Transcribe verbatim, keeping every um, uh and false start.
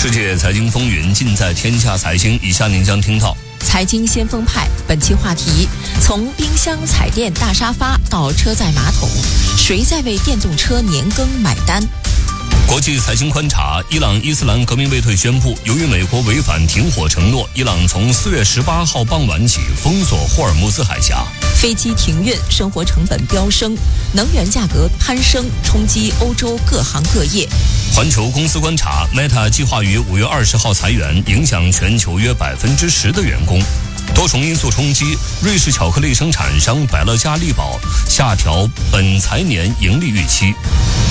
世界财经风云尽在天下财经，以下您将听到财经先锋派，本期话题：从冰箱、彩电、大沙发到车载马桶，谁在为电动车年更买单？ 国际财经观察：伊朗伊斯兰革命卫队宣布，由于美国违反停火承诺，伊朗从四月十八号傍晚起封锁霍尔木兹海峡。 飞机停运，生活成本飙升，能源价格攀升，冲击欧洲各行各业。 环球公司观察 ，Meta 计划于五月二十号裁员，影响全球约百分之十的员工。多重因素冲击，瑞士巧克力生产商百乐家力宝下调本财年盈利预期。